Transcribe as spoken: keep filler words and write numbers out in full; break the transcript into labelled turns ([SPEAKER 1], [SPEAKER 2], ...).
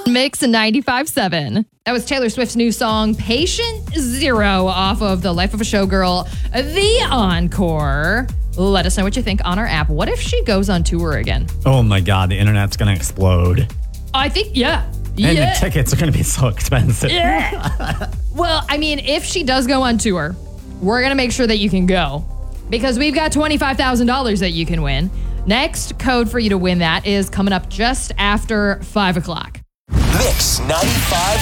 [SPEAKER 1] Mix ninety-five point seven. That was Taylor Swift's new song, Patient Zero, off of The Life of a Showgirl, The Encore. Let us know what you think on our app. What if she goes on tour again?
[SPEAKER 2] Oh my God, the internet's going to explode.
[SPEAKER 1] I think, yeah.
[SPEAKER 2] And
[SPEAKER 1] yeah.
[SPEAKER 2] the tickets are going to be so expensive.
[SPEAKER 1] Yeah. Well, I mean, if she does go on tour, we're going to make sure that you can go because we've got twenty-five thousand dollars that you can win. Next code for you to win that is coming up just after five o'clock.
[SPEAKER 3] Mix ninety-five